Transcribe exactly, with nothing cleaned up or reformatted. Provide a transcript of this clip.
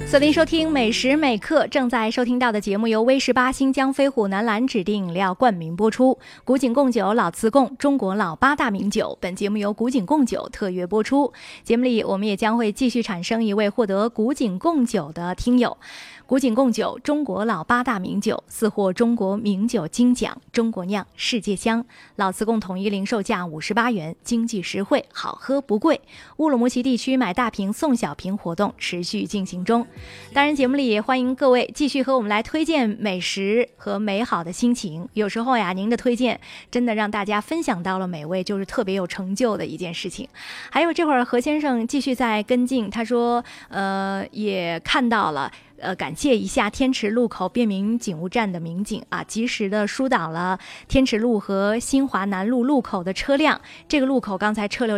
锁定收听美食美课，正在收听到的节目由威十八新疆飞虎男篮指定饮料冠名播出。古井贡酒老瓷贡，中国老八大名酒。本节目由古井贡酒特约播出。节目里我们也将会继续产生一位获得古井贡酒的听友。古井贡酒，中国老八大名酒，四获中国名酒金奖，中国酿，世界香。老瓷贡统一零售价五十八元，经济实惠，好喝不贵。乌鲁木齐地区买大瓶送小瓶活动持续进行中。当然，节目里也欢迎各位继续和我们来推荐美食和美好的心情。有时候呀，您的推荐真的让大家分享到了美味，就是特别有成就的一件事情。还有这会儿何先生继续在跟进，他说，呃，也看到了。呃，感谢一下天池路口便民警务站的民警啊，及时的疏导了天池路和新华南路路口的车辆。这个路口刚才车流